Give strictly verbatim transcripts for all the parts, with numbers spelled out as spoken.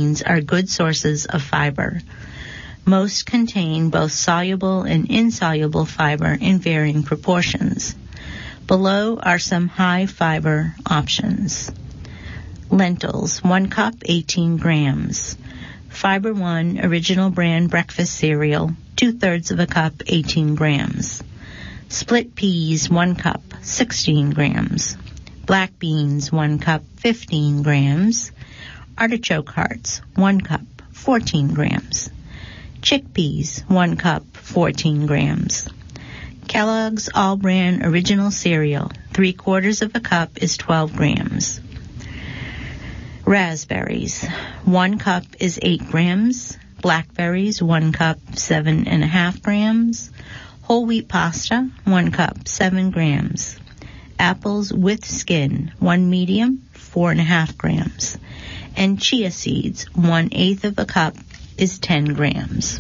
beans are good sources of fiber. Most contain both soluble and insoluble fiber in varying proportions. Below are some high-fiber options. Lentils, one cup, eighteen grams. Fiber One Original Brand Breakfast Cereal, two-thirds of a cup, eighteen grams. Split peas, one cup, sixteen grams. Black beans, one cup, fifteen grams. Artichoke hearts, one cup, fourteen grams. Chickpeas, one cup, fourteen grams. Kellogg's All-Bran Original Cereal, three quarters of a cup is twelve grams. Raspberries, one cup is eight grams. Blackberries, one cup, seven and a half grams. Whole wheat pasta, one cup, seven grams. Apples with skin, one medium, four and a half grams. And chia seeds, one eighth of a cup is ten grams.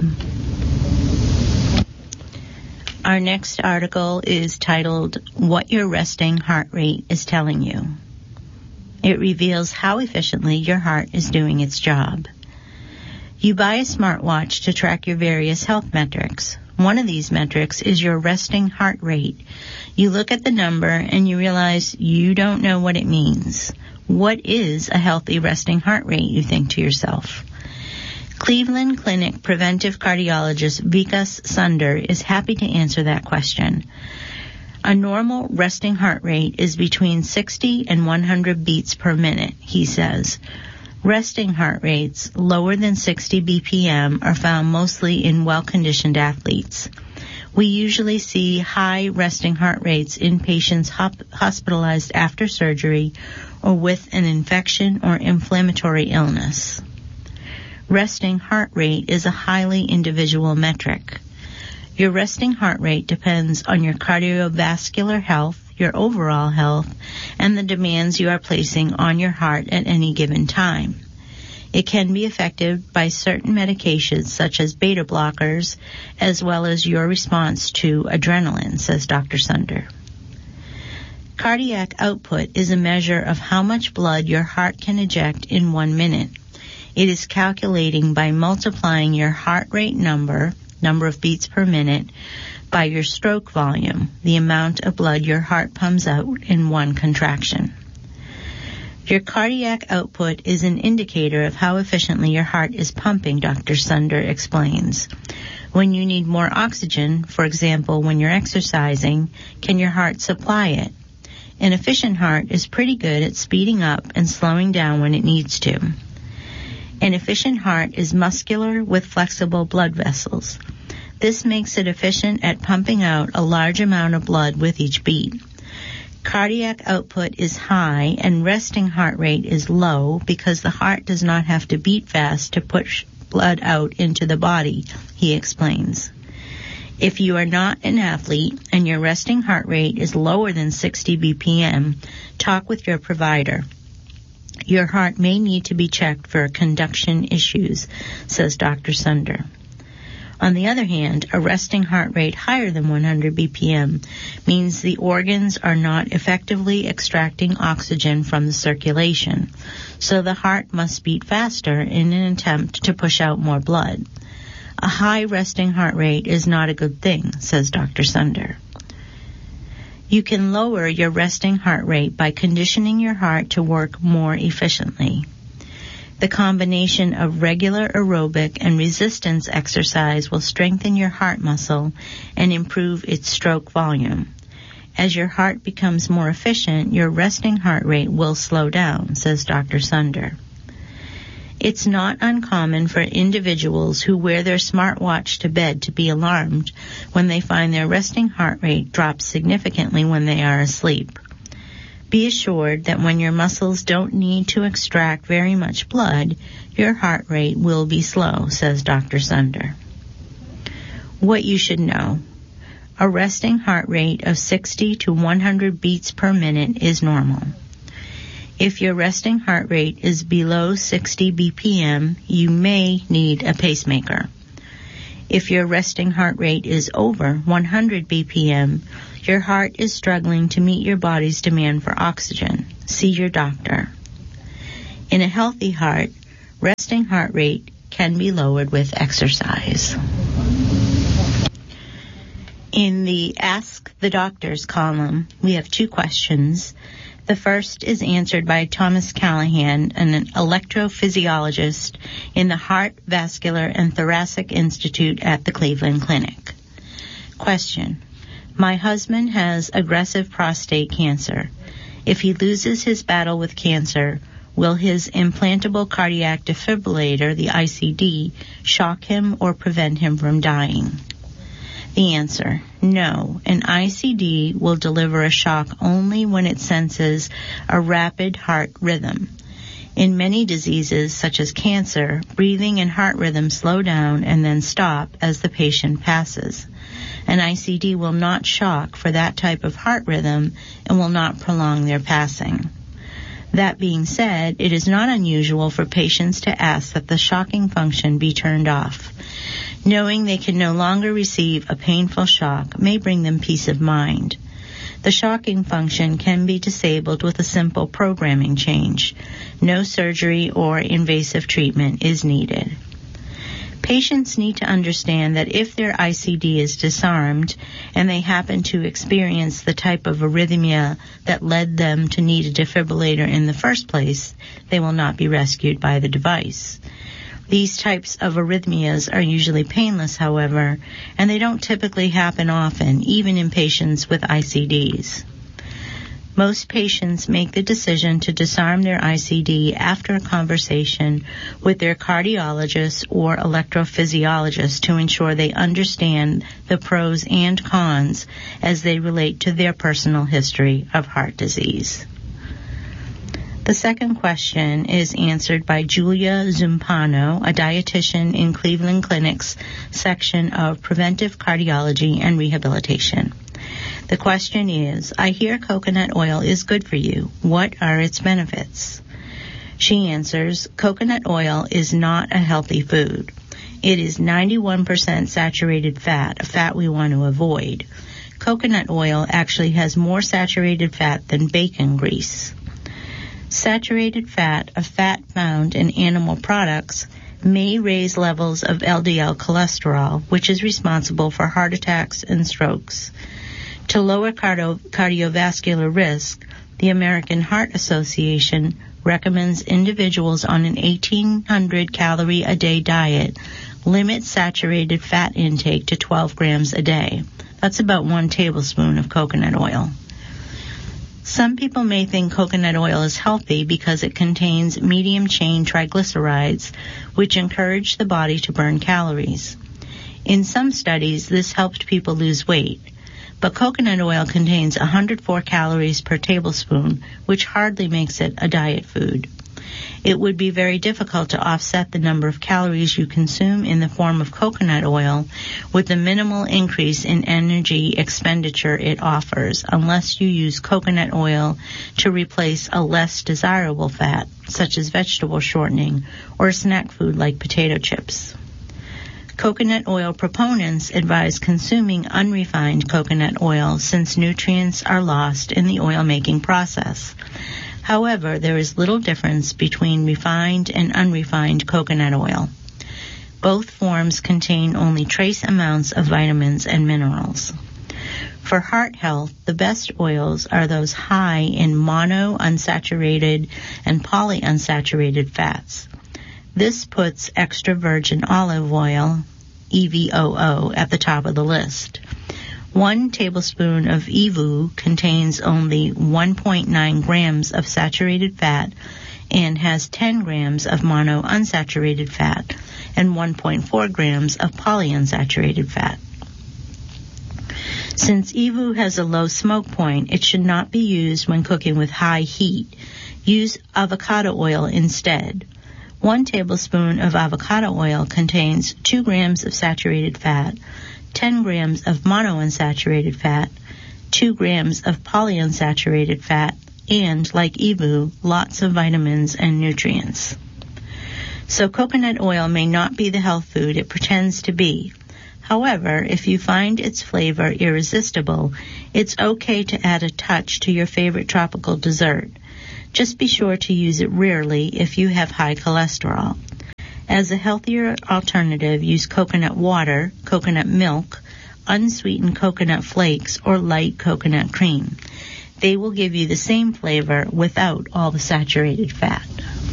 Our next article is titled, What Your Resting Heart Rate is Telling You. It reveals how efficiently your heart is doing its job. You buy a smartwatch to track your various health metrics. One of these metrics is your resting heart rate. You look at the number and you realize you don't know what it means. What is a healthy resting heart rate, you think to yourself? Cleveland Clinic preventive cardiologist Vikas Sunder is happy to answer that question. A normal resting heart rate is between sixty and one hundred beats per minute, he says. Resting heart rates lower than sixty B P M are found mostly in well-conditioned athletes. We usually see high resting heart rates in patients hop- hospitalized after surgery or with an infection or inflammatory illness. Resting heart rate is a highly individual metric. Your resting heart rate depends on your cardiovascular health, your overall health, and the demands you are placing on your heart at any given time. It can be affected by certain medications such as beta blockers, as well as your response to adrenaline, says Doctor Sunder. Cardiac output is a measure of how much blood your heart can eject in one minute. It is calculating by multiplying your heart rate number, number of beats per minute, by your stroke volume, the amount of blood your heart pumps out in one contraction. Your cardiac output is an indicator of how efficiently your heart is pumping, Doctor Sunder explains. When you need more oxygen, for example, when you're exercising, can your heart supply it? An efficient heart is pretty good at speeding up and slowing down when it needs to. An efficient heart is muscular with flexible blood vessels. This makes it efficient at pumping out a large amount of blood with each beat. Cardiac output is high and resting heart rate is low because the heart does not have to beat fast to push blood out into the body, he explains. If you are not an athlete and your resting heart rate is lower than sixty B P M, talk with your provider. Your heart may need to be checked for conduction issues, says Doctor Sunder. On the other hand, a resting heart rate higher than one hundred B P M means the organs are not effectively extracting oxygen from the circulation, so the heart must beat faster in an attempt to push out more blood. A high resting heart rate is not a good thing, says Doctor Sunder. You can lower your resting heart rate by conditioning your heart to work more efficiently. The combination of regular aerobic and resistance exercise will strengthen your heart muscle and improve its stroke volume. As your heart becomes more efficient, your resting heart rate will slow down, says Doctor Sunder. It's not uncommon for individuals who wear their smartwatch to bed to be alarmed when they find their resting heart rate drops significantly when they are asleep. Be assured that when your muscles don't need to extract very much blood, your heart rate will be slow, says Doctor Sunder. What you should know. A resting heart rate of sixty to one hundred beats per minute is normal. If your resting heart rate is below sixty B P M, you may need a pacemaker. If your resting heart rate is over one hundred B P M, your heart is struggling to meet your body's demand for oxygen. See your doctor. In a healthy heart, resting heart rate can be lowered with exercise. In the Ask the Doctors column, we have two questions. The first is answered by Thomas Callahan, an electrophysiologist in the Heart, Vascular, and Thoracic Institute at the Cleveland Clinic. Question: My husband has aggressive prostate cancer. If he loses his battle with cancer, will his implantable cardiac defibrillator, the I C D, shock him or prevent him from dying? The answer: no. An I C D will deliver a shock only when it senses a rapid heart rhythm. In many diseases, such as cancer, breathing and heart rhythm slow down and then stop as the patient passes. An I C D will not shock for that type of heart rhythm and will not prolong their passing. That being said, it is not unusual for patients to ask that the shocking function be turned off. Knowing they can no longer receive a painful shock may bring them peace of mind. The shocking function can be disabled with a simple programming change. No surgery or invasive treatment is needed. Patients need to understand that if their I C D is disarmed and they happen to experience the type of arrhythmia that led them to need a defibrillator in the first place, they will not be rescued by the device. These types of arrhythmias are usually painless, however, and they don't typically happen often, even in patients with I C Ds. Most patients make the decision to disarm their I C D after a conversation with their cardiologist or electrophysiologist to ensure they understand the pros and cons as they relate to their personal history of heart disease. The second question is answered by Julia Zumpano, a dietitian in Cleveland Clinic's section of Preventive Cardiology and Rehabilitation. The question is, I hear coconut oil is good for you. What are its benefits? She answers, coconut oil is not a healthy food. It is ninety-one percent saturated fat, a fat we want to avoid. Coconut oil actually has more saturated fat than bacon grease. Saturated fat, a fat found in animal products, may raise levels of L D L cholesterol, which is responsible for heart attacks and strokes. To lower cardio- cardiovascular risk, the American Heart Association recommends individuals on an eighteen hundred calorie a day diet limit saturated fat intake to twelve grams a day. That's about one tablespoon of coconut oil. Some people may think coconut oil is healthy because it contains medium-chain triglycerides, which encourage the body to burn calories. In some studies, this helped people lose weight. But coconut oil contains one hundred four calories per tablespoon, which hardly makes it a diet food. It would be very difficult to offset the number of calories you consume in the form of coconut oil with the minimal increase in energy expenditure it offers, unless you use coconut oil to replace a less desirable fat, such as vegetable shortening or snack food like potato chips. Coconut oil proponents advise consuming unrefined coconut oil since nutrients are lost in the oil-making process. However, there is little difference between refined and unrefined coconut oil. Both forms contain only trace amounts of vitamins and minerals. For heart health, the best oils are those high in monounsaturated and polyunsaturated fats. This puts extra virgin olive oil, E V O O, at the top of the list. One tablespoon of E V O contains only one point nine grams of saturated fat and has ten grams of monounsaturated fat and one point four grams of polyunsaturated fat. Since E V O has a low smoke point, it should not be used when cooking with high heat. Use avocado oil instead. One tablespoon of avocado oil contains two grams of saturated fat, ten grams of monounsaturated fat, two grams of polyunsaturated fat, and, like E V O, lots of vitamins and nutrients. So coconut oil may not be the health food it pretends to be. However, if you find its flavor irresistible, it's okay to add a touch to your favorite tropical dessert. Just be sure to use it rarely if you have high cholesterol. As a healthier alternative, use coconut water, coconut milk, unsweetened coconut flakes, or light coconut cream. They will give you the same flavor without all the saturated fat.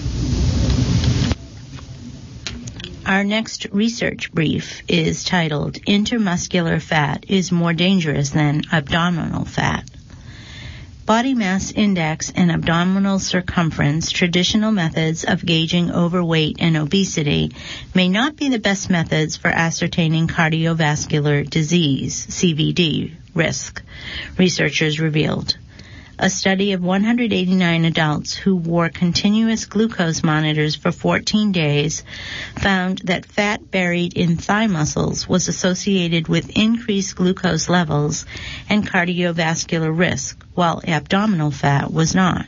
Our next research brief is titled, Intermuscular Fat is More Dangerous Than Abdominal Fat. Body mass index and abdominal circumference, traditional methods of gauging overweight and obesity, may not be the best methods for ascertaining cardiovascular disease, C V D, risk, researchers revealed. A study of one hundred eighty-nine adults who wore continuous glucose monitors for fourteen days found that fat buried in thigh muscles was associated with increased glucose levels and cardiovascular risk, while abdominal fat was not.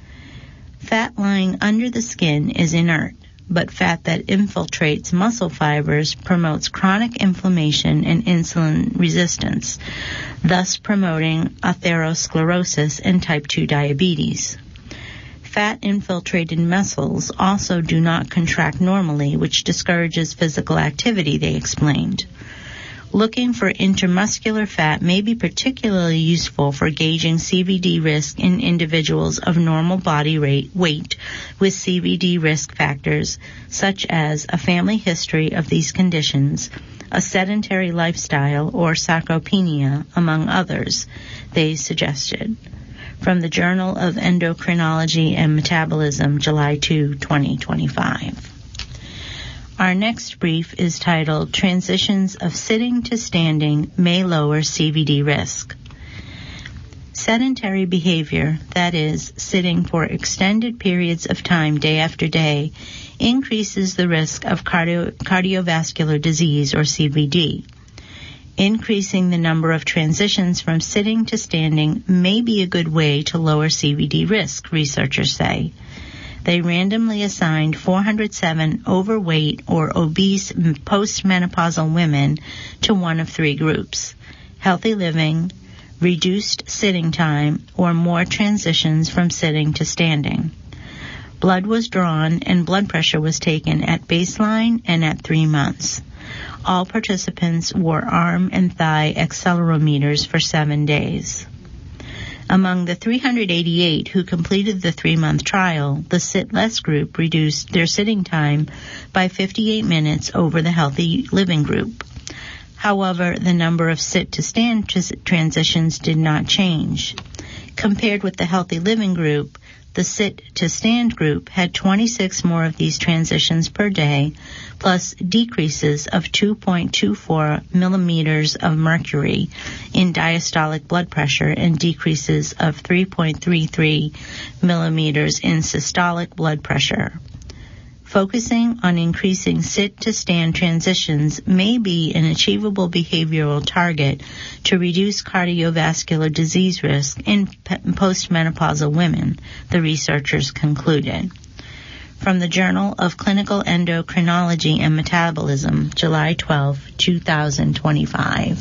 Fat lying under the skin is inert, but fat that infiltrates muscle fibers promotes chronic inflammation and insulin resistance, thus promoting atherosclerosis and type two diabetes. Fat-infiltrated muscles also do not contract normally, which discourages physical activity, they explained. Looking for intermuscular fat may be particularly useful for gauging C V D risk in individuals of normal body rate, weight with C V D risk factors such as a family history of these conditions, a sedentary lifestyle, or sarcopenia, among others, they suggested. From the Journal of Endocrinology and Metabolism, July second, twenty twenty-five. Our next brief is titled, Transitions of Sitting to Standing May Lower C V D Risk. Sedentary behavior, that is, sitting for extended periods of time day after day, increases the risk of cardio- cardiovascular disease, or C V D. Increasing the number of transitions from sitting to standing may be a good way to lower C V D risk, researchers say. They randomly assigned four hundred seven overweight or obese postmenopausal women to one of three groups: healthy living, reduced sitting time, or more transitions from sitting to standing. Blood was drawn and blood pressure was taken at baseline and at three months. All participants wore arm and thigh accelerometers for seven days. Among the three hundred eighty-eight who completed the three-month trial, the Sit Less group reduced their sitting time by fifty-eight minutes over the Healthy Living group. However, the number of sit-to-stand transitions did not change. Compared with the Healthy Living group, the sit-to-stand group had twenty-six more of these transitions per day, plus decreases of two point two four millimeters of mercury in diastolic blood pressure and decreases of three point three three millimeters in systolic blood pressure. Focusing on increasing sit-to-stand transitions may be an achievable behavioral target to reduce cardiovascular disease risk in postmenopausal women, the researchers concluded. From the Journal of Clinical Endocrinology and Metabolism, July twelfth, twenty twenty-five.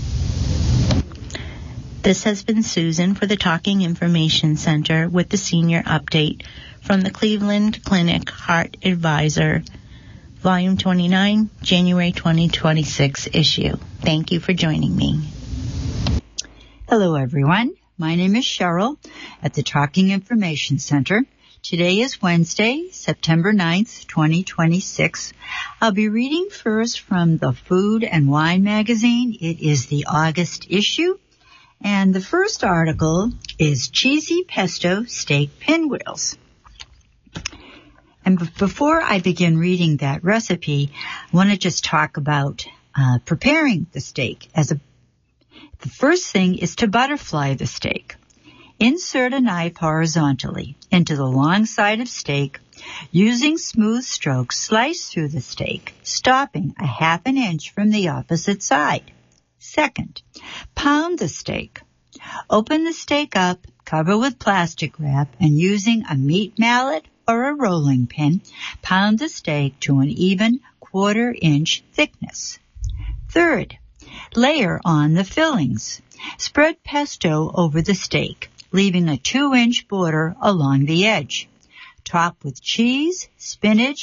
This has been Susan for the Talking Information Center with the Senior Update from the Cleveland Clinic Heart Advisor, Volume twenty-nine, January twenty twenty-six issue. Thank you for joining me. Hello, everyone. My name is Cheryl at the Talking Information Center. Today is Wednesday, September ninth, twenty twenty-six. I'll be reading first from the Food and Wine magazine. It is the August issue. And the first article is Cheesy Pesto Steak Pinwheels. And b- before I begin reading that recipe, I want to just talk about uh, preparing the steak. As a, the first thing is to butterfly the steak. Insert a knife horizontally into the long side of steak. Using smooth strokes, slice through the steak, stopping a half an inch from the opposite side. Second, pound the steak. Open the steak up, cover with plastic wrap, and using a meat mallet or a rolling pin, pound the steak to an even quarter inch thickness. Third, layer on the fillings. Spread pesto over the steak, leaving a two inch border along the edge. Top with cheese, spinach,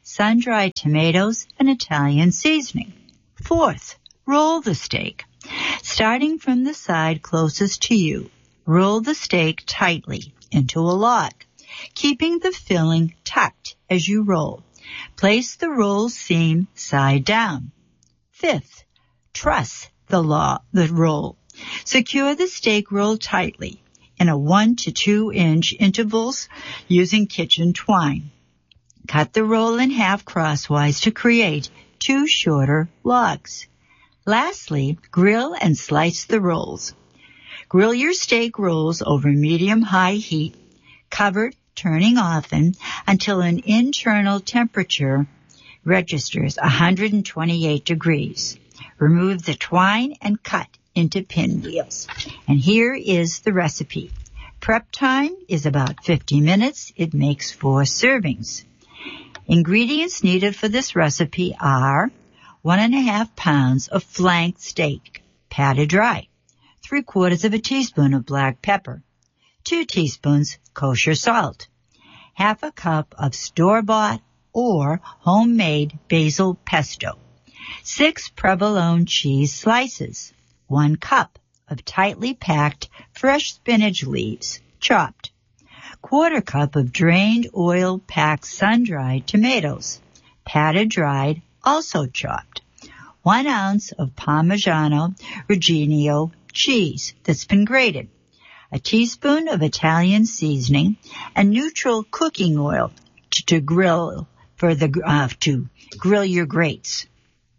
sun-dried tomatoes, and Italian seasoning. Fourth, roll the steak. Starting from the side closest to you, roll the steak tightly into a log, keeping the filling tucked as you roll. Place the roll seam side down. Fifth, truss the, law, the roll. Secure the steak roll tightly in a one to two inch intervals using kitchen twine. Cut the roll in half crosswise to create two shorter logs. Lastly, grill and slice the rolls. Grill your steak rolls over medium-high heat, covered, turning often, until an internal temperature registers one hundred twenty-eight degrees. Remove the twine and cut into pinwheels. And here is the recipe. Prep time is about fifty minutes. It makes four servings. Ingredients needed for this recipe are one and a half pounds of flank steak, patted dry, three quarters of a teaspoon of black pepper, two teaspoons kosher salt, half a cup of store-bought or homemade basil pesto, six provolone cheese slices, one cup of tightly packed fresh spinach leaves, chopped, quarter cup of drained oil-packed sun-dried tomatoes, patted dried, also chopped, one ounce of Parmigiano Reggiano cheese that's been grated, a teaspoon of Italian seasoning, and neutral cooking oil to, to grill for the uh, to grill your grates.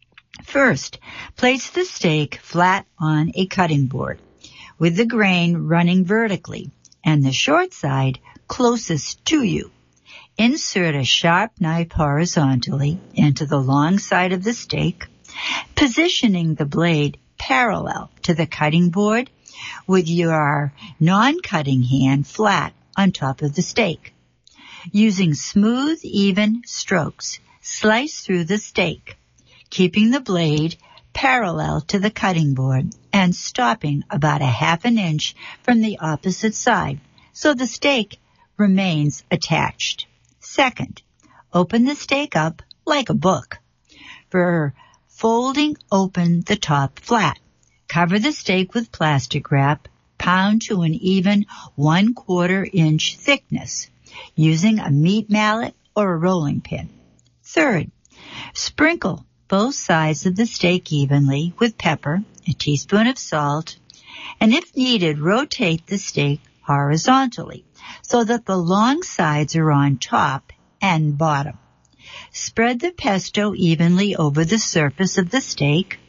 First, place the steak flat on a cutting board with the grain running vertically and the short side closest to you. Insert a sharp knife horizontally into the long side of the steak, positioning the blade parallel to the cutting board with your non-cutting hand flat on top of the steak. Using smooth, even strokes, slice through the steak, keeping the blade parallel to the cutting board and stopping about a half an inch from the opposite side so the steak remains attached. Second, open the steak up like a book. For folding open the top flat. Cover the steak with plastic wrap. Pound to an even one quarter inch thickness using a meat mallet or a rolling pin. Third, sprinkle both sides of the steak evenly with pepper, a teaspoon of salt, and if needed, rotate the steak horizontally so that the long sides are on top and bottom. Spread the pesto evenly over the surface of the steak,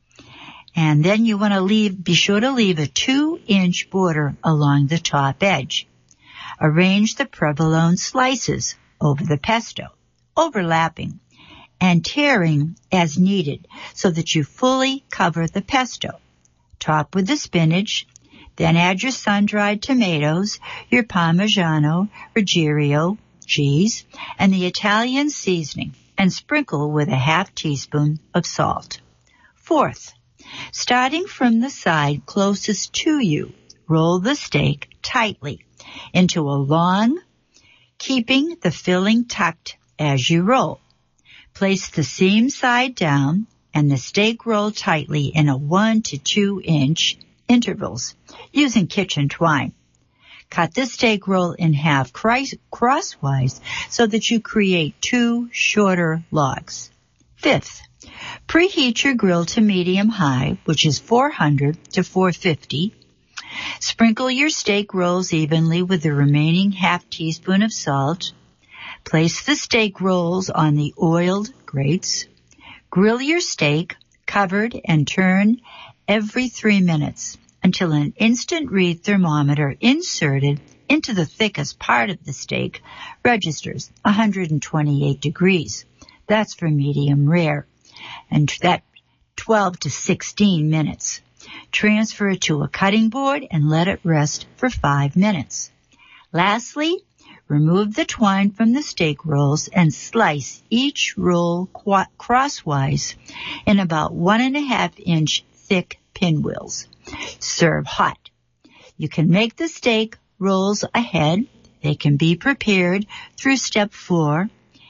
and then you want to leave, be sure to leave a two inch border along the top edge. Arrange the provolone slices over the pesto, overlapping and tearing as needed so that you fully cover the pesto. Top with the spinach, then add your sun-dried tomatoes, your Parmigiano Reggiano cheese, and the Italian seasoning, and sprinkle with a half teaspoon of salt. Fourth, starting from the side closest to you, roll the steak tightly into a long, keeping the filling tucked as you roll. Place the seam side down and the steak roll tightly in a one to two inch intervals using kitchen twine. Cut the steak roll in half crosswise so that you create two shorter logs. Fifth, preheat your grill to medium-high, which is four hundred to four fifty. Sprinkle your steak rolls evenly with the remaining half teaspoon of salt. Place the steak rolls on the oiled grates. Grill your steak, covered, and turn every three minutes until an instant read thermometer inserted into the thickest part of the steak registers one hundred twenty-eight degrees. That's for medium rare. And that twelve to sixteen minutes. Transfer it to a cutting board and let it rest for five minutes. Lastly, remove the twine from the steak rolls and slice each roll qu- crosswise in about one and a half inch thick pinwheels. Serve hot. You can make the steak rolls ahead. They can be prepared through step four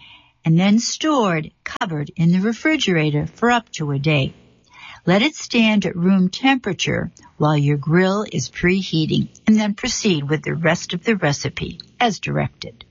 and then stored covered in the refrigerator for up to a day. Let it stand at room temperature while your grill is preheating, and then proceed with the rest of the recipe as directed.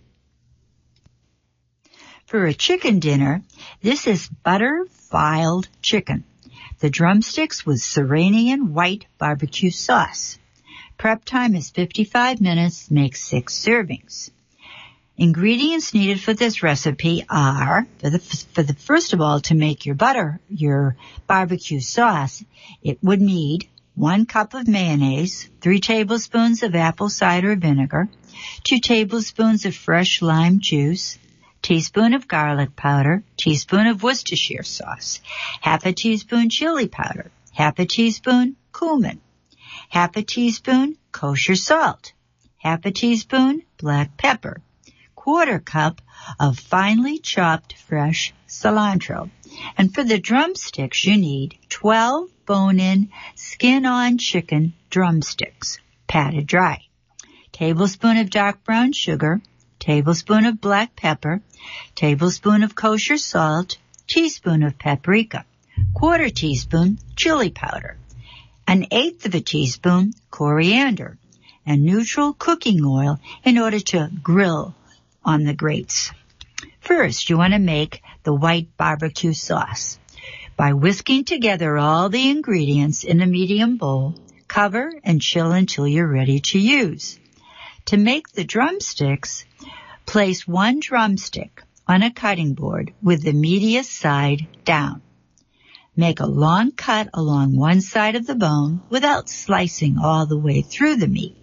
For a chicken dinner, this is butter-filed chicken. The drumsticks with Serranian white barbecue sauce. Prep time is fifty-five minutes, make six servings. Ingredients needed for this recipe are, for the, for the first of all, to make your butter, your barbecue sauce, it would need one cup of mayonnaise, three tablespoons of apple cider vinegar, two tablespoons of fresh lime juice, teaspoon of garlic powder, teaspoon of Worcestershire sauce, half a teaspoon chili powder, half a teaspoon cumin, half a teaspoon kosher salt, half a teaspoon black pepper, quarter cup of finely chopped fresh cilantro. And for the drumsticks, you need twelve bone-in, skin-on chicken drumsticks, patted dry, tablespoon of dark brown sugar, tablespoon of black pepper, tablespoon of kosher salt, teaspoon of paprika, quarter teaspoon chili powder, an eighth of a teaspoon coriander, and neutral cooking oil in order to grill on the grates. First, you want to make the white barbecue sauce. By whisking together all the ingredients in a medium bowl, cover and chill until you're ready to use. To make the drumsticks, place one drumstick on a cutting board with the medius side down. Make a long cut along one side of the bone without slicing all the way through the meat.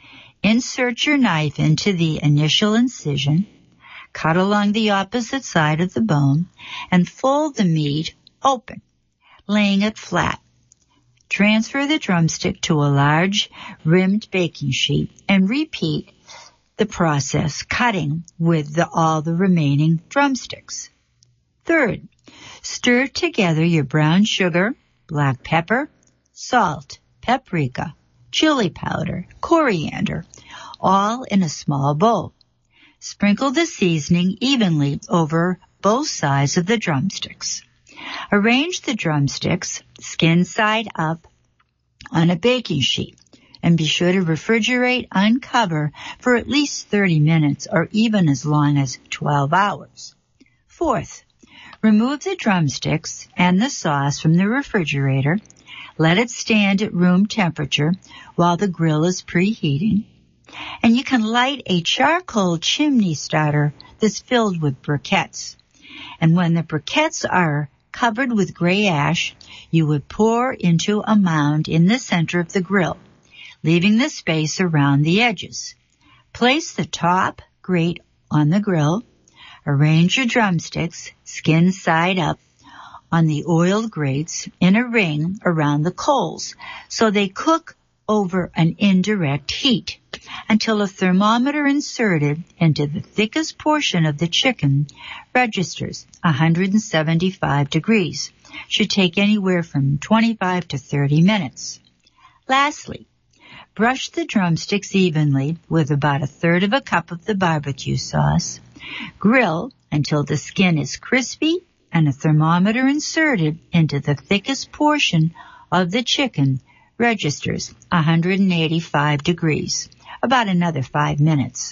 Insert your knife into the initial incision, cut along the opposite side of the bone, and fold the meat open, laying it flat. Transfer the drumstick to a large rimmed baking sheet and repeat the process, cutting with the, all the remaining drumsticks. Third, stir together your brown sugar, black pepper, salt, paprika, chili powder, coriander, all in a small bowl. Sprinkle the seasoning evenly over both sides of the drumsticks. Arrange the drumsticks skin side up on a baking sheet, and be sure to refrigerate uncover for at least thirty minutes or even as long as twelve hours. Fourth, remove the drumsticks and the sauce from the refrigerator. Let it stand at room temperature while the grill is preheating. And you can light a charcoal chimney starter that's filled with briquettes. And when the briquettes are covered with gray ash, you would pour into a mound in the center of the grill, leaving the space around the edges. Place the top grate on the grill. Arrange your drumsticks, skin side up, on the oiled grates in a ring around the coals, so they cook over an indirect heat until a thermometer inserted into the thickest portion of the chicken registers one hundred seventy-five degrees. Should take anywhere from twenty-five to thirty minutes. Lastly, brush the drumsticks evenly with about a third of a cup of the barbecue sauce. Grill until the skin is crispy and a thermometer inserted into the thickest portion of the chicken registers one hundred eighty-five degrees, about another five minutes.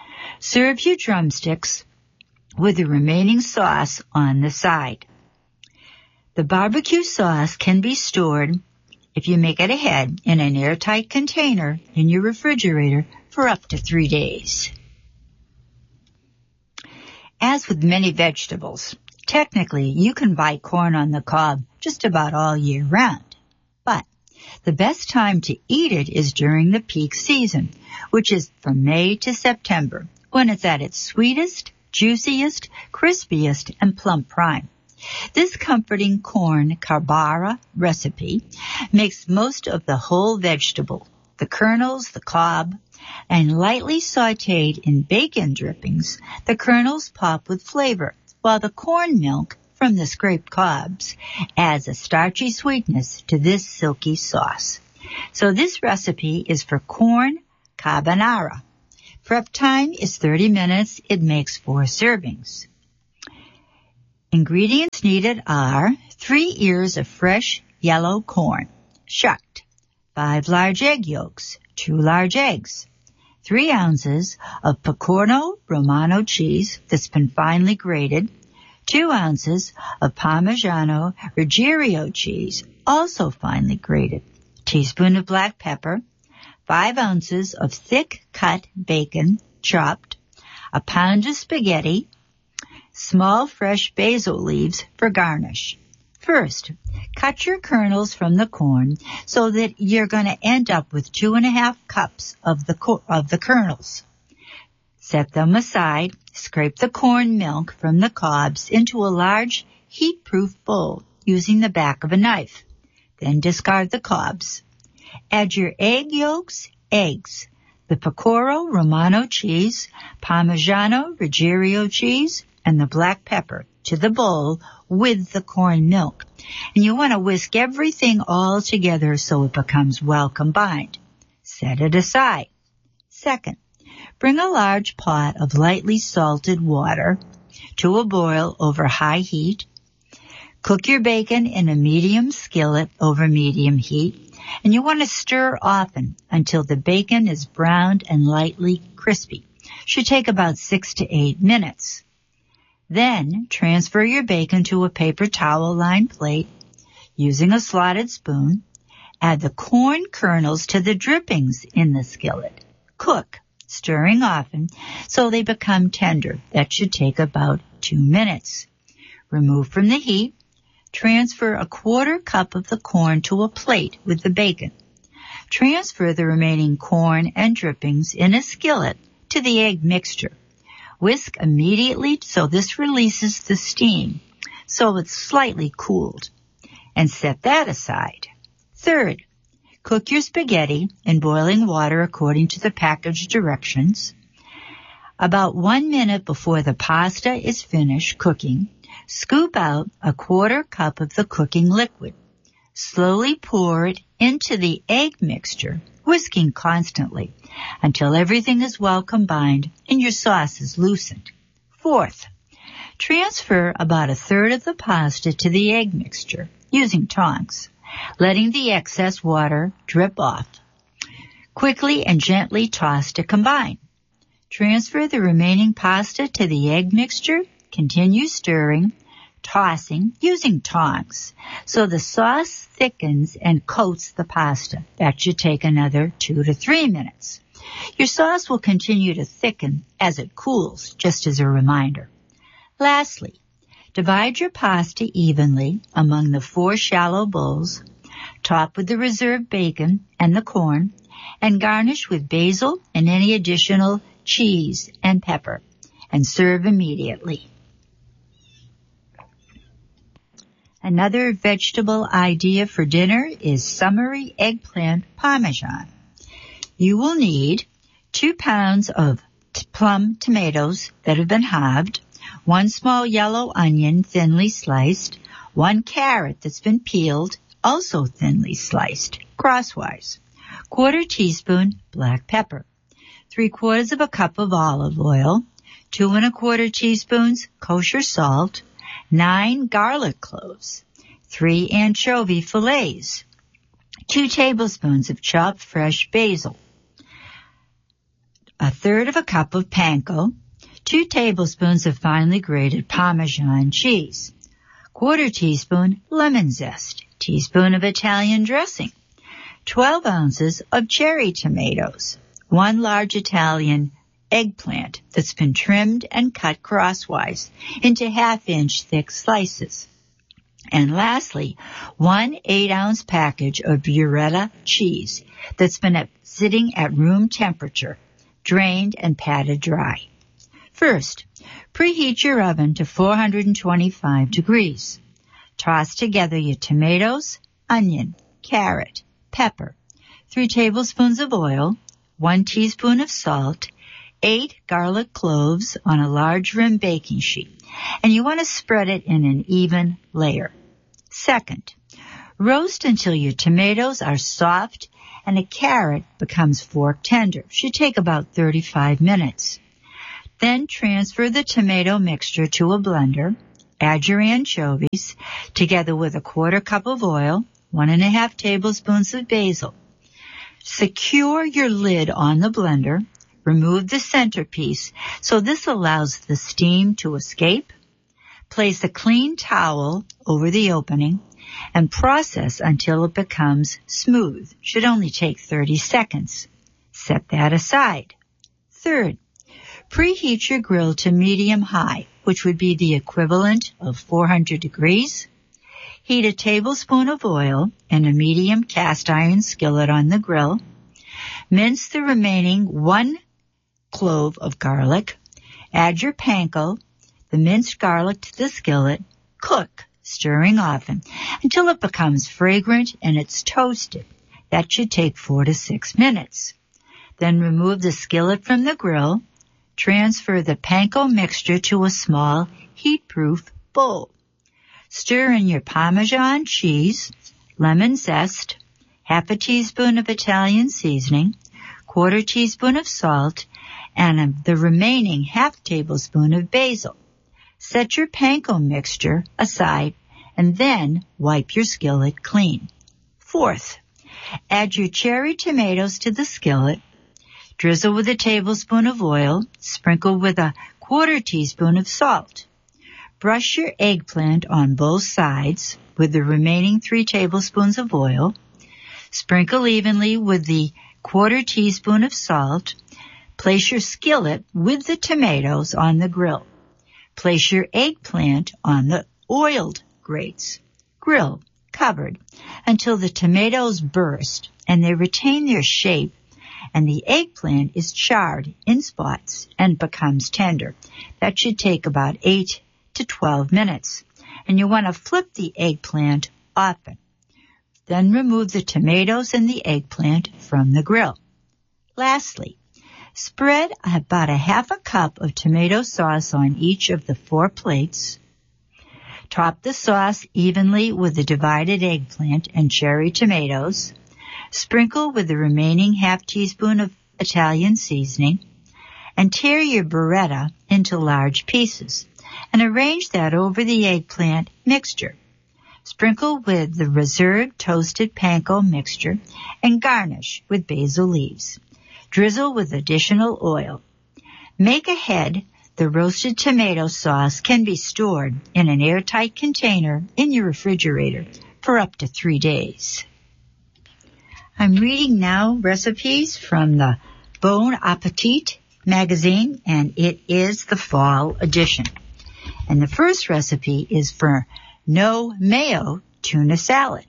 Serve your drumsticks with the remaining sauce on the side. The barbecue sauce can be stored, if you make it ahead, in an airtight container in your refrigerator for up to three days. As with many vegetables, technically you can buy corn on the cob just about all year round. But the best time to eat it is during the peak season, which is from May to September, when it's at its sweetest, juiciest, crispiest, and plump prime. This comforting corn carbara recipe makes most of the whole vegetable, the kernels, the cob, and lightly sautéed in bacon drippings, the kernels pop with flavor, while the corn milk from the scraped cobs adds a starchy sweetness to this silky sauce. So this recipe is for corn carbonara. Prep time is thirty minutes. It makes four servings. Ingredients needed are three ears of fresh yellow corn, shucked, five large egg yolks, two large eggs, three ounces of Pecorino Romano cheese that's been finely grated, two ounces of Parmigiano Reggiano cheese, also finely grated, a teaspoon of black pepper, five ounces of thick cut bacon, chopped, a pound of spaghetti, small fresh basil leaves for garnish. First, cut your kernels from the corn so that you're going to end up with two and a half cups of the co- of the kernels. Set them aside. Scrape the corn milk from the cobs into a large heat-proof bowl using the back of a knife. Then discard the cobs. Add your egg yolks, eggs, the Pecorino Romano cheese, Parmigiano Reggiano cheese, and the black pepper to the bowl with the corn milk. And you want to whisk everything all together so it becomes well combined. Set it aside. Second, bring a large pot of lightly salted water to a boil over high heat. Cook your bacon in a medium skillet over medium heat, and you want to stir often until the bacon is browned and lightly crispy. Should take about six to eight minutes. Then transfer your bacon to a paper towel-lined plate using a slotted spoon. Add the corn kernels to the drippings in the skillet. Cook, stirring often, so they become tender. That should take about two minutes. Remove from the heat. Transfer a quarter cup of the corn to a plate with the bacon. Transfer the remaining corn and drippings in a skillet to the egg mixture. Whisk immediately so this releases the steam, so it's slightly cooled, and set that aside. Third, cook your spaghetti in boiling water according to the package directions. About one minute before the pasta is finished cooking, scoop out a quarter cup of the cooking liquid. Slowly pour it into the egg mixture, whisking constantly until everything is well combined and your sauce is loosened. Fourth, transfer about a third of the pasta to the egg mixture using tongs, letting the excess water drip off. Quickly and gently toss to combine. Transfer the remaining pasta to the egg mixture. Continue stirring, tossing using tongs so the sauce thickens and coats the pasta. That should take another two to three minutes. Your sauce will continue to thicken as it cools, just as a reminder. Lastly, divide your pasta evenly among the four shallow bowls, top with the reserved bacon and the corn, and garnish with basil and any additional cheese and pepper, and serve immediately. Another vegetable idea for dinner is summery eggplant parmesan. You will need two pounds of t- plum tomatoes that have been halved, one small yellow onion thinly sliced, one carrot that's been peeled, also thinly sliced, crosswise, quarter teaspoon black pepper, three quarters of a cup of olive oil, two and a quarter teaspoons kosher salt, nine garlic cloves, three anchovy fillets, two tablespoons of chopped fresh basil, a third of a cup of panko, two tablespoons of finely grated Parmesan cheese, quarter teaspoon lemon zest, teaspoon of Italian dressing, twelve ounces of cherry tomatoes, one large Italian eggplant that's been trimmed and cut crosswise into half-inch thick slices. And lastly, one eight-ounce package of burrata cheese that's been at, sitting at room temperature, drained and patted dry. First, preheat your oven to four hundred twenty-five degrees. Toss together your tomatoes, onion, carrot, pepper, three tablespoons of oil, one teaspoon of salt, eight garlic cloves on a large rim baking sheet, and you want to spread it in an even layer. Second, roast until your tomatoes are soft and a carrot becomes fork tender. Should take about thirty-five minutes. Then transfer the tomato mixture to a blender, add your anchovies, together with a quarter cup of oil, one and a half tablespoons of basil. Secure your lid on the blender. Remove the centerpiece so this allows the steam to escape. Place a clean towel over the opening and process until it becomes smooth. Should only take thirty seconds. Set that aside. Third, preheat your grill to medium-high, which would be the equivalent of four hundred degrees. Heat a tablespoon of oil in a medium cast iron skillet on the grill. Mince the remaining one clove of garlic. Add your panko, the minced garlic, to the skillet. Cook, stirring often, until it becomes fragrant and it's toasted. That should take four to six minutes. Then remove the skillet from the grill. Transfer the panko mixture to a small, heat-proof bowl. Stir in your Parmesan cheese, lemon zest, half a teaspoon of Italian seasoning, quarter teaspoon of salt, and the remaining half tablespoon of basil. Set your panko mixture aside and then wipe your skillet clean. Fourth, add your cherry tomatoes to the skillet. Drizzle with a tablespoon of oil. Sprinkle with a quarter teaspoon of salt. Brush your eggplant on both sides with the remaining three tablespoons of oil. Sprinkle evenly with the quarter teaspoon of salt. Place your skillet with the tomatoes on the grill. Place your eggplant on the oiled grates. Grill, covered, until the tomatoes burst and they retain their shape and the eggplant is charred in spots and becomes tender. That should take about eight to twelve minutes. And you want to flip the eggplant often. Then remove the tomatoes and the eggplant from the grill. Lastly, spread about a half a cup of tomato sauce on each of the four plates. Top the sauce evenly with the divided eggplant and cherry tomatoes. Sprinkle with the remaining half teaspoon of Italian seasoning. And tear your burrata into large pieces. And arrange that over the eggplant mixture. Sprinkle with the reserved toasted panko mixture and garnish with basil leaves. Drizzle with additional oil. Make ahead, the roasted tomato sauce can be stored in an airtight container in your refrigerator for up to three days. I'm reading now recipes from the Bon Appetit magazine, and it is the fall edition. And the first recipe is for no mayo tuna salad.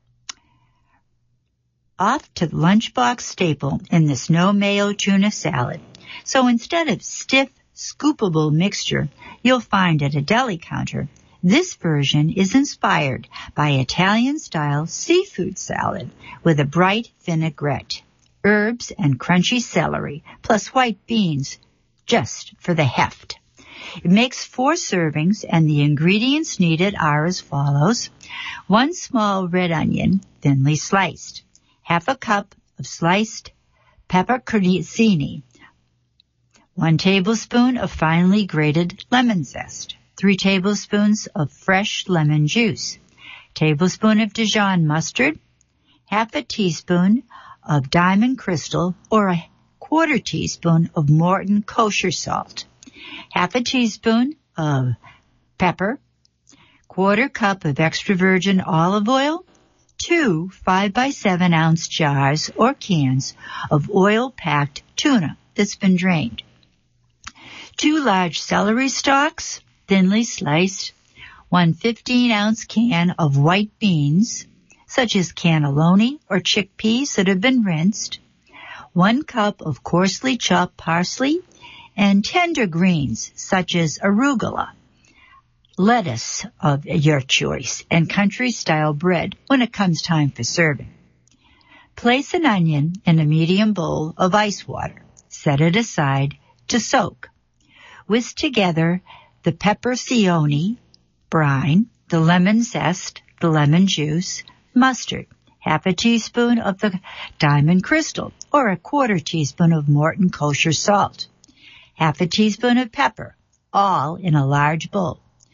Off to the lunchbox staple in this no mayo tuna salad. So instead of stiff, scoopable mixture you'll find at a deli counter, this version is inspired by Italian-style seafood salad with a bright vinaigrette, herbs and crunchy celery, plus white beans just for the heft. It makes four servings, and the ingredients needed are as follows. One small red onion, thinly sliced. Half a cup of sliced pepperoncini. One tablespoon of finely grated lemon zest. Three tablespoons of fresh lemon juice. Tablespoon of Dijon mustard. Half a teaspoon of Diamond Crystal or a quarter teaspoon of Morton kosher salt. Half a teaspoon of pepper, quarter cup of extra virgin olive oil, two five by seven ounce jars or cans of oil-packed tuna that's been drained, two large celery stalks, thinly sliced, one fifteen ounce can of white beans, such as cannelloni or chickpeas that have been rinsed, one cup of coarsely chopped parsley, and tender greens such as arugula, lettuce of your choice, and country-style bread when it comes time for serving. Place an onion in a medium bowl of ice water. Set it aside to soak. Whisk together the peperoncini brine, the lemon zest, the lemon juice, mustard, half a teaspoon of the Diamond Crystal, or a quarter teaspoon of Morton kosher salt, half a teaspoon of pepper, all in a large bowl.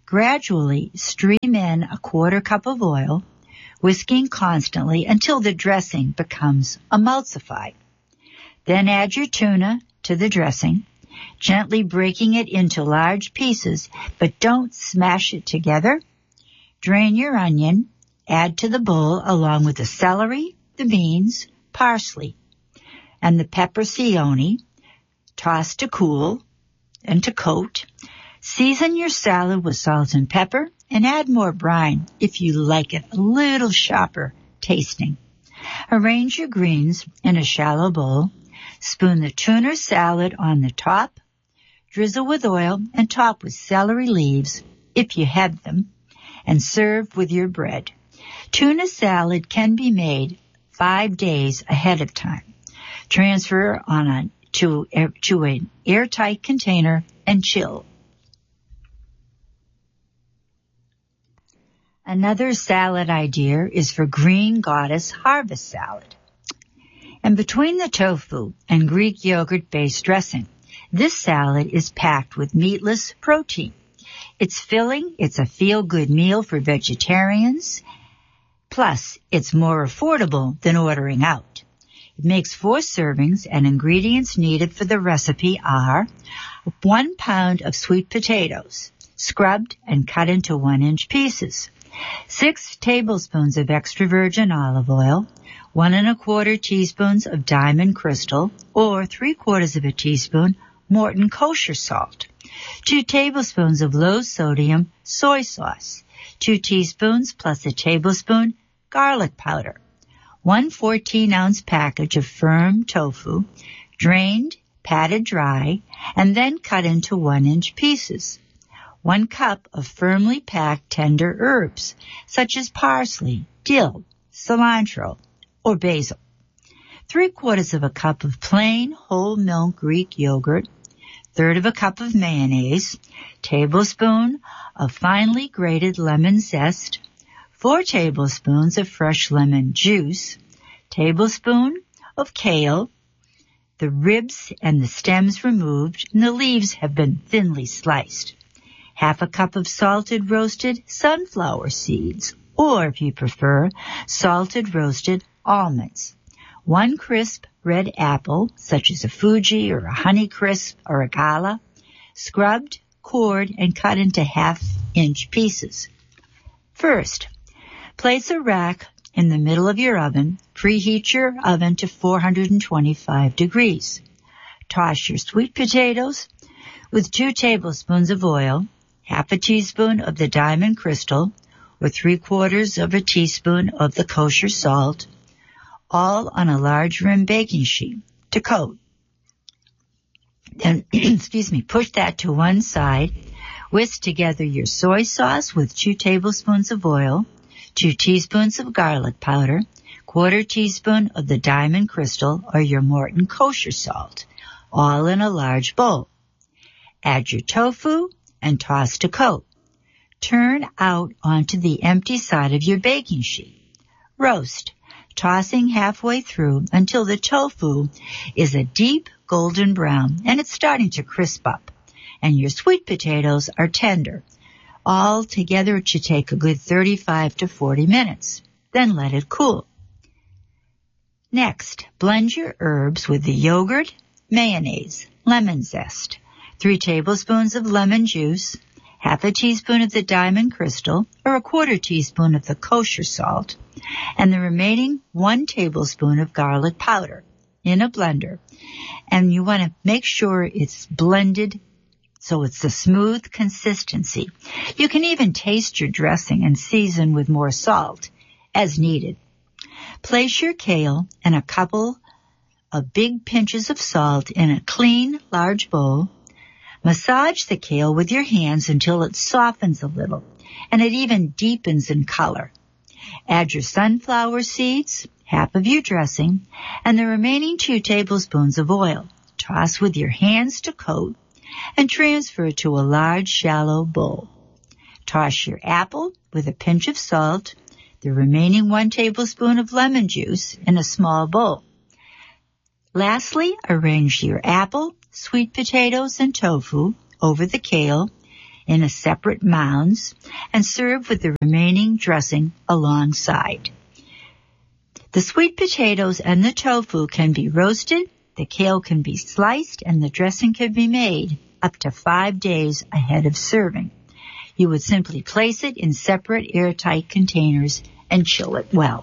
Gradually stream in a quarter cup of oil, whisking constantly until the dressing becomes emulsified. Then add your tuna to the dressing, gently breaking it into large pieces, but don't smash it together. Drain your onion, add to the bowl along with the celery, the beans, parsley, and the pepperoni. Toss to cool and to coat. Season your salad with salt and pepper and add more brine if you like it a little sharper tasting. Arrange your greens in a shallow bowl. Spoon the tuna salad on the top. Drizzle with oil and top with celery leaves if you have them, and serve with your bread. Tuna salad can be made five days ahead of time. Transfer on a, to, to an airtight container and chill. Another salad idea is for Green Goddess harvest salad. And between the tofu and Greek yogurt-based dressing, this salad is packed with meatless protein. It's filling, it's a feel-good meal for vegetarians, plus it's more affordable than ordering out. It makes four servings, and ingredients needed for the recipe are one pound of sweet potatoes, scrubbed and cut into one-inch pieces, six tablespoons of extra virgin olive oil, one and a quarter teaspoons of Diamond Crystal, or three quarters of a teaspoon Morton kosher salt, two tablespoons of low-sodium soy sauce, two teaspoons plus a tablespoon garlic powder, one fourteen-ounce package of firm tofu, drained, patted dry, and then cut into one-inch pieces, one cup of firmly packed tender herbs, such as parsley, dill, cilantro, or basil, three quarters of a cup of plain whole milk Greek yogurt, third of a cup of mayonnaise, tablespoon of finely grated lemon zest, four tablespoons of fresh lemon juice, tablespoon of kale, the ribs and the stems removed, and the leaves have been thinly sliced, half a cup of salted roasted sunflower seeds, or if you prefer, salted roasted almonds, one crisp red apple, such as a Fuji or a Honeycrisp or a Gala, scrubbed, cored, and cut into half-inch pieces. First, place a rack in the middle of your oven. Preheat your oven to four hundred twenty-five degrees. Toss your sweet potatoes with two tablespoons of oil, half a teaspoon of the Diamond Crystal, or three quarters of a teaspoon of the kosher salt, all on a large rim baking sheet to coat. Then, excuse me, push that to one side. Whisk together your soy sauce with two tablespoons of oil, two teaspoons of garlic powder, quarter teaspoon of the Diamond Crystal or your Morton kosher salt, all in a large bowl. Add your tofu and toss to coat. Turn out onto the empty side of your baking sheet. Roast, tossing halfway through until the tofu is a deep golden brown and it's starting to crisp up, and your sweet potatoes are tender. All together it should take a good thirty-five to forty minutes. Then let it cool. Next, blend your herbs with the yogurt, mayonnaise, lemon zest, three tablespoons of lemon juice, half a teaspoon of the Diamond Crystal or a quarter teaspoon of the kosher salt, and the remaining one tablespoon of garlic powder in a blender. And you want to make sure it's blended so it's a smooth consistency. You can even taste your dressing and season with more salt as needed. Place your kale and a couple of big pinches of salt in a clean, large bowl. Massage the kale with your hands until it softens a little and it even deepens in color. Add your sunflower seeds, half of your dressing, and the remaining two tablespoons of oil. Toss with your hands to coat and transfer to a large, shallow bowl. Toss your apple with a pinch of salt, the remaining one tablespoon of lemon juice in a small bowl. Lastly, arrange your apple, sweet potatoes, and tofu over the kale in a separate mounds and served with the remaining dressing alongside. The sweet potatoes and the tofu can be roasted, the kale can be sliced, and the dressing can be made up to five days ahead of serving. You would simply place it in separate airtight containers and chill it well.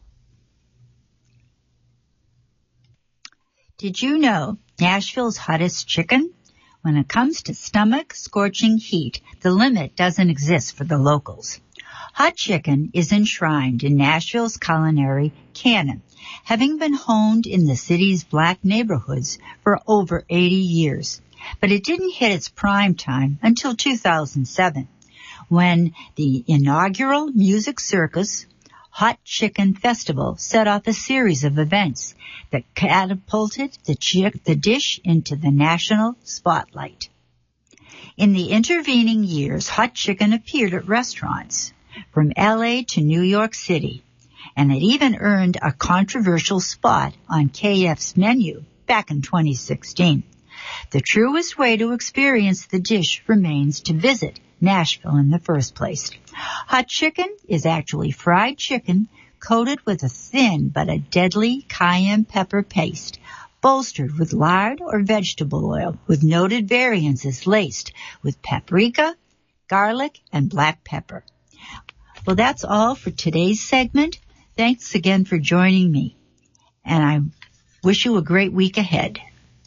Did you know Nashville's hottest chicken? When it comes to stomach-scorching heat, the limit doesn't exist for the locals. Hot chicken is enshrined in Nashville's culinary canon, having been honed in the city's black neighborhoods for over eighty years. But it didn't hit its prime time until two thousand seven, when the inaugural Music Circus Hot Chicken Festival set off a series of events that catapulted the, chick, the dish into the national spotlight. In the intervening years, hot chicken appeared at restaurants from L A to New York City, and it even earned a controversial spot on K F's menu back in twenty sixteen. The truest way to experience the dish remains to visit Nashville in the first place. Hot chicken is actually fried chicken coated with a thin but a deadly cayenne pepper paste, bolstered with lard or vegetable oil, with noted variances laced with paprika, garlic, and black pepper. Well, that's all for today's segment. Thanks again for joining me, and I wish you a great week ahead.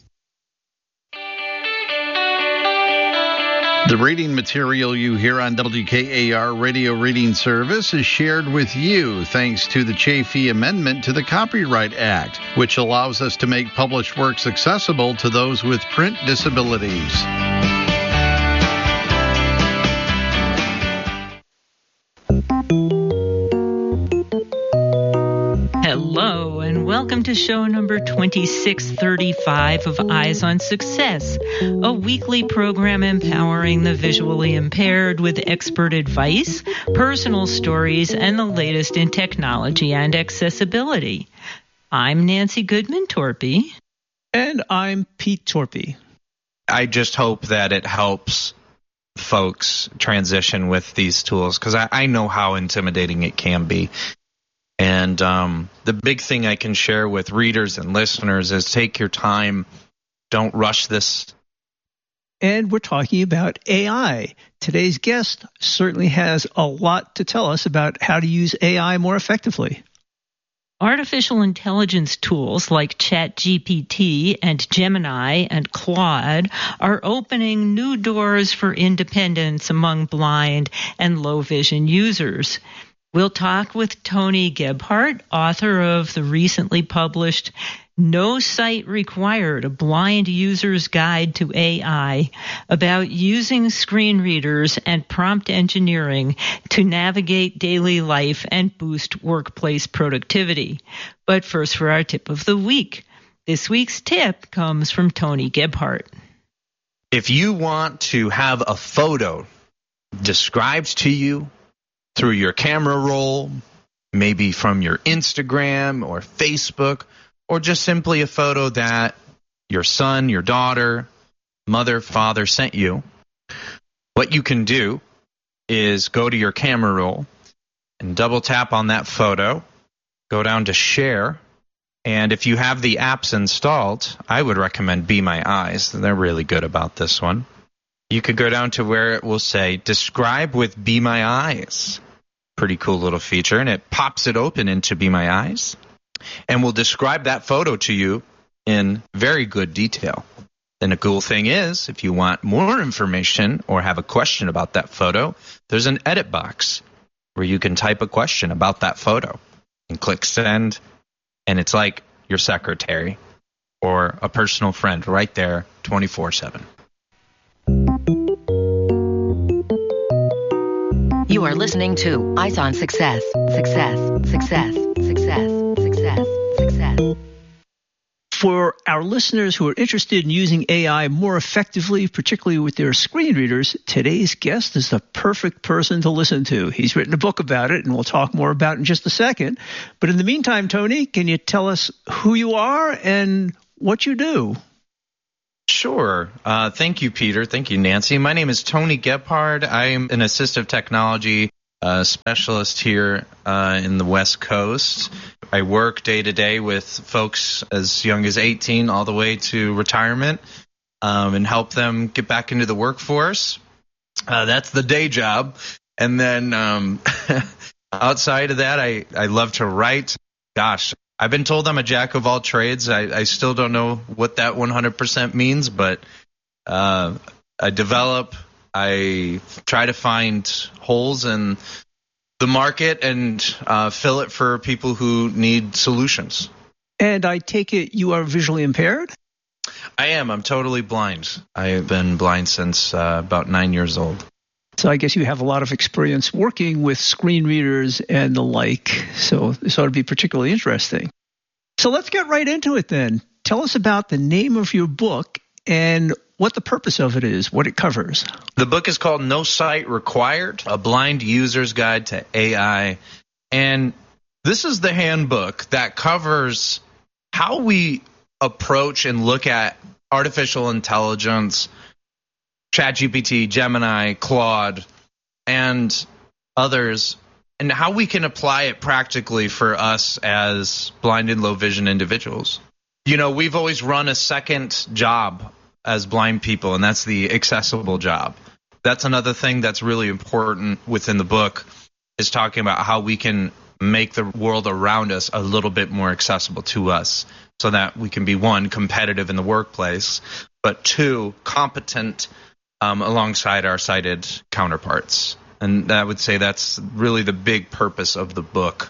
The reading material you hear on W K A R Radio Reading Service is shared with you thanks to the Chafee Amendment to the Copyright Act, which allows us to make published works accessible to those with print disabilities. Hello, and welcome to show number twenty-six thirty-five of Eyes on Success, a weekly program empowering the visually impaired with expert advice, personal stories, and the latest in technology and accessibility. I'm Nancy Goodman-Torpy. And I'm Pete Torpy. I just hope that it helps folks transition with these tools, because I, I know how intimidating it can be. And um, the big thing I can share with readers and listeners is take your time. Don't rush this. And we're talking about A I. Today's guest certainly has a lot to tell us about how to use A I more effectively. Artificial intelligence tools like ChatGPT and Gemini and Claude are opening new doors for independence among blind and low vision users. We'll talk with Tony Gebhardt, author of the recently published No Sight Required, a Blind User's Guide to A I, about using screen readers and prompt engineering to navigate daily life and boost workplace productivity. But first, for our tip of the week. This week's tip comes from Tony Gebhardt. If you want to have a photo described to you through your camera roll, maybe from your Instagram or Facebook, or just simply a photo that your son, your daughter, mother, father sent you, what you can do is go to your camera roll and double tap on that photo, go down to share, and if you have the apps installed, I would recommend Be My Eyes. They're really good about this one. You could go down to where it will say, describe with Be My Eyes. Pretty cool little feature, and it pops it open into Be My Eyes, and will describe that photo to you in very good detail. Then the cool thing is, if you want more information or have a question about that photo, there's an edit box where you can type a question about that photo and click send, and it's like your secretary or a personal friend right there twenty-four seven. You are listening to Eyes on Success. Success, success, success, success, success. For our listeners who are interested in using A I more effectively, particularly with their screen readers, today's guest is the perfect person to listen to. He's written a book about it, and we'll talk more about it in just a second. But in the meantime, Tony, can you tell us who you are and what you do? Sure. Uh, thank you, Peter. Thank you, Nancy. My name is Tony Gebhard. I am an assistive technology uh, specialist here uh, in the West Coast. I work day to day with folks as young as eighteen all the way to retirement um, and help them get back into the workforce. Uh, that's the day job. And then um, outside of that, I, I love to write. Gosh, I've been told I'm a jack of all trades. I, I still don't know what that one hundred percent means, but uh, I develop, I try to find holes in the market and uh, fill it for people who need solutions. And I take it you are visually impaired? I am. I'm totally blind. I have been blind since uh, about nine years old. So I guess you have a lot of experience working with screen readers and the like. So this ought to be particularly interesting. So let's get right into it then. Tell us about the name of your book and what the purpose of it is, what it covers. The book is called No Sight Required, A Blind User's Guide to A I. And this is the handbook that covers how we approach and look at artificial intelligence, ChatGPT, Gemini, Claude, and others, and how we can apply it practically for us as blind and low vision individuals. You know, we've always run a second job as blind people, and that's the accessible job. That's another thing that's really important within the book, is talking about how we can make the world around us a little bit more accessible to us so that we can be, one, competitive in the workplace, but two, competent um, alongside our sighted counterparts. And I would say that's really the big purpose of the book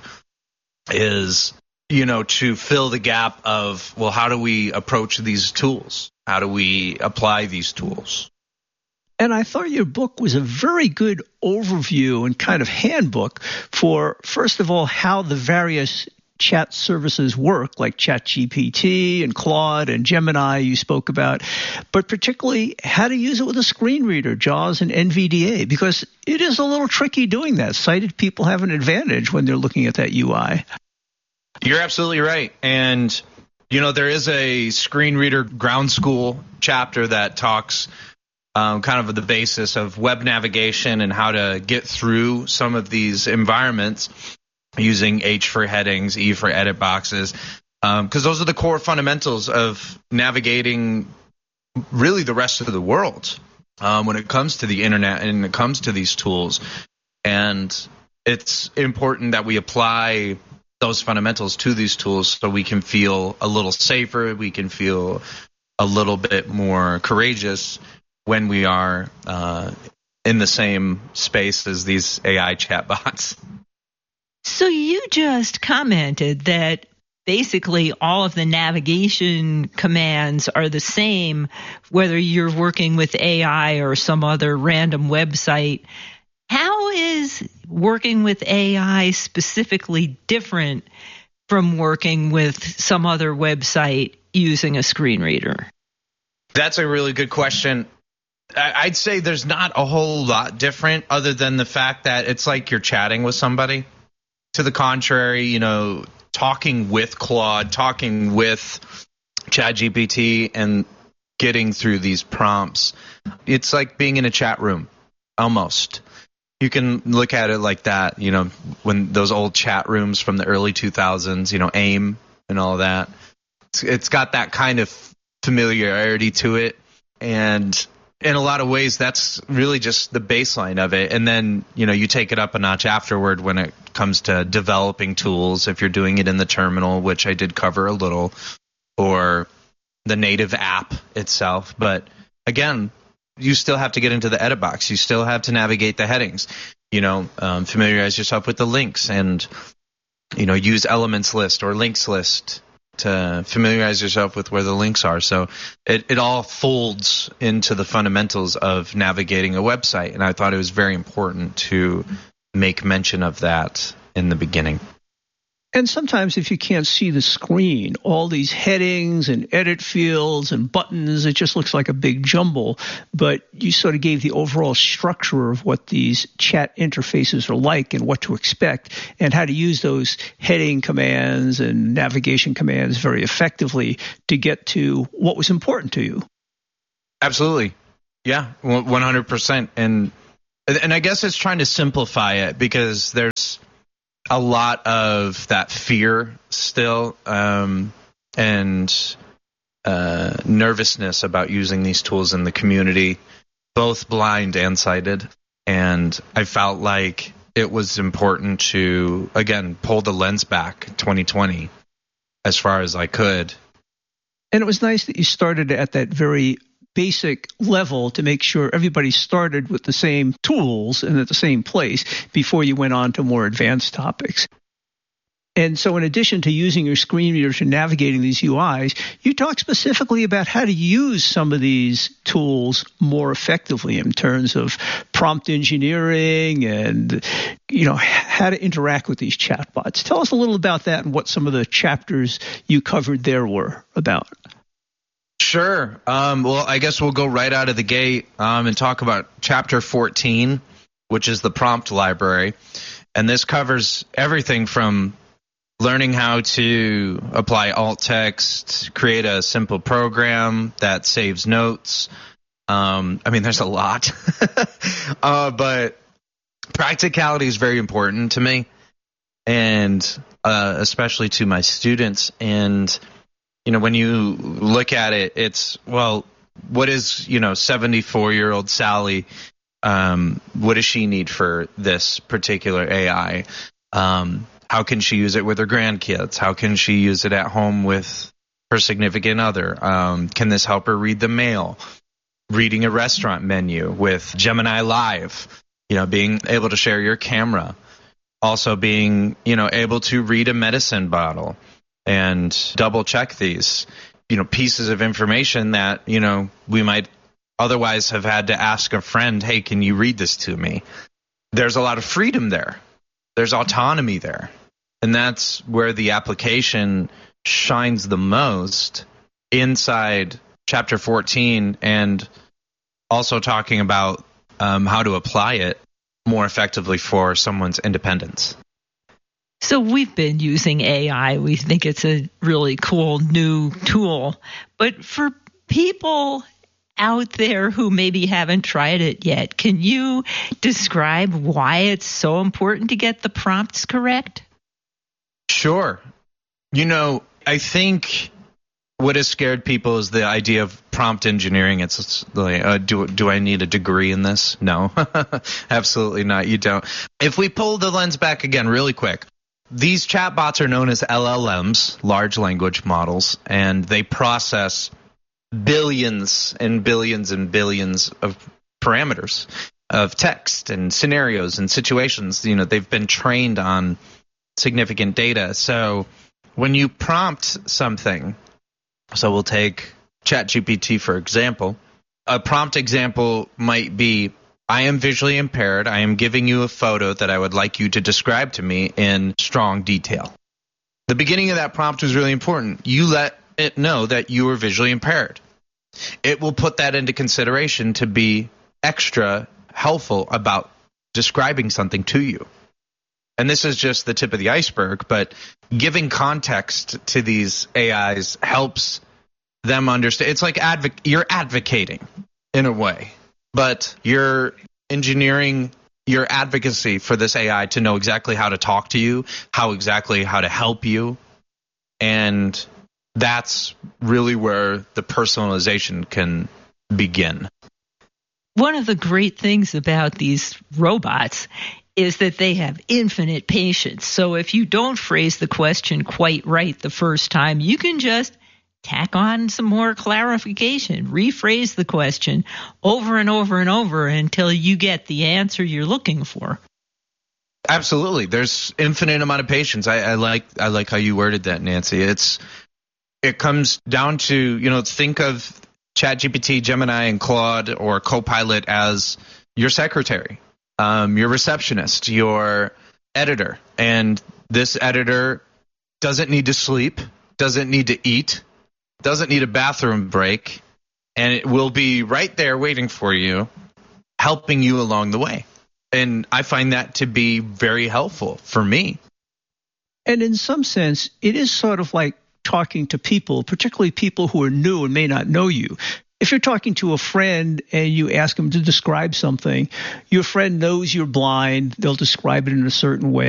is, you know, to fill the gap of, well, how do we approach these tools? How do we apply these tools? And I thought your book was a very good overview and kind of handbook for, first of all, how the various chat services work, like ChatGPT and Claude and Gemini you spoke about, but particularly how to use it with a screen reader, JAWS and N V D A, because it is a little tricky doing that. Sighted people have an advantage when they're looking at that U I. You're absolutely right. And, you know, there is a screen reader ground school chapter that talks um, kind of the basis of web navigation and how to get through some of these environments using H for headings, E for edit boxes, because um, those are the core fundamentals of navigating really the rest of the world um, when it comes to the internet and it comes to these tools. And it's important that we apply those fundamentals to these tools so we can feel a little safer, we can feel a little bit more courageous when we are uh, in the same space as these A I chatbots. So you just commented that basically all of the navigation commands are the same, whether you're working with A I or some other random website. How is working with A I specifically different from working with some other website using a screen reader? That's a really good question. I'd say there's not a whole lot different other than the fact that it's like you're chatting with somebody. To the contrary, you know, talking with Claude, talking with ChatGPT and getting through these prompts, it's like being in a chat room, almost. You can look at it like that, you know, when those old chat rooms from the early two thousands, you know, AIM and all that. It's, it's got that kind of familiarity to it. And in a lot of ways, that's really just the baseline of it. And then, you know, you take it up a notch afterward when it comes to developing tools, if you're doing it in the terminal, which I did cover a little, or the native app itself. But again, you still have to get into the edit box. You still have to navigate the headings, you know, um, familiarize yourself with the links and, you know, use elements list or links list to familiarize yourself with where the links are. So it, it all folds into the fundamentals of navigating a website. And I thought it was very important to make mention of that in the beginning. And sometimes if you can't see the screen, all these headings and edit fields and buttons, it just looks like a big jumble. But you sort of gave the overall structure of what these chat interfaces are like and what to expect and how to use those heading commands and navigation commands very effectively to get to what was important to you. Absolutely. Yeah, one hundred percent. And and I guess it's trying to simplify it because there's a lot of that fear still um, and uh, nervousness about using these tools in the community, both blind and sighted. And I felt like it was important to, again, pull the lens back twenty twenty as far as I could. And it was nice that you started at that very basic level to make sure everybody started with the same tools and at the same place before you went on to more advanced topics. And so in addition to using your screen readers and navigating these U Is, you talk specifically about how to use some of these tools more effectively in terms of prompt engineering and, you know, how to interact with these chatbots. Tell us a little about that and what some of the chapters you covered there were about. Sure. Um, well, I guess we'll go right out of the gate um, and talk about Chapter fourteen, which is the prompt library. And this covers everything from learning how to apply alt text, create a simple program that saves notes. Um, I mean, there's a lot. uh, but practicality is very important to me, and uh, especially to my students. And you know, when you look at it, it's, well, what is, you know, seventy-four-year-old Sally, um, what does she need for this particular A I? Um, how can she use it with her grandkids? How can she use it at home with her significant other? Um, can this help her read the mail? Reading a restaurant menu with Gemini Live, you know, being able to share your camera. Also being, you know, able to read a medicine bottle and double check these, you know, pieces of information that, you know, we might otherwise have had to ask a friend, hey, can you read this to me? There's a lot of freedom there. There's autonomy there. And that's where the application shines the most inside Chapter fourteen, and also talking about um, how to apply it more effectively for someone's independence. So we've been using A I. We think it's a really cool new tool. But for people out there who maybe haven't tried it yet, can you describe why it's so important to get the prompts correct? Sure. You know, I think what has scared people is the idea of prompt engineering. It's like, uh, do, do I need a degree in this? No, absolutely not. You don't. If we pull the lens back again really quick, these chatbots are known as L L Ms, large language models, and they process billions and billions and billions of parameters of text and scenarios and situations. You know, they've been trained on significant data. So when you prompt something, so we'll take ChatGPT for example, a prompt example might be, I am visually impaired. I am giving you a photo that I would like you to describe to me in strong detail. The beginning of that prompt is really important. You let it know that you are visually impaired. It will put that into consideration to be extra helpful about describing something to you. And this is just the tip of the iceberg, but giving context to these A Is helps them understand. It's like advo- you're advocating in a way, but you're engineering your advocacy for this A I to know exactly how to talk to you, how exactly how to help you. And that's really where the personalization can begin. One of the great things about these robots is that they have infinite patience. So if you don't phrase the question quite right the first time, you can just tack on some more clarification, rephrase the question over and over and over until you get the answer you're looking for. Absolutely. There's infinite amount of patience. I, I like I like how you worded that, Nancy. It's it comes down to, you know, think of ChatGPT, Gemini, and Claude or Copilot as your secretary, um, your receptionist, your editor. And this editor doesn't need to sleep, doesn't need to eat, doesn't need a bathroom break, and it will be right there waiting for you, helping you along the way. And I find that to be very helpful for me. And in some sense, it is sort of like talking to people, particularly people who are new and may not know you. if you're talking to a friend and you ask them to describe something, your friend knows you're blind. They'll describe it in a certain way.